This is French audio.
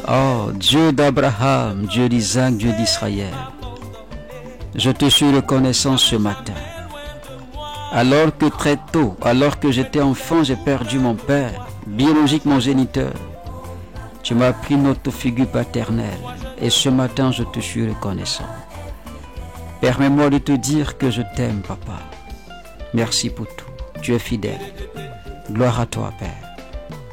Oh, Dieu d'Abraham, Dieu d'Isaac, Dieu d'Israël, je te suis reconnaissant ce matin. Alors que très tôt, alors que j'étais enfant, j'ai perdu mon père, biologique, mon géniteur, tu m'as pris notre figure paternelle et ce matin je te suis reconnaissant. Permets-moi de te dire que je t'aime, papa. Merci pour tout. Tu es fidèle. Gloire à toi, Père.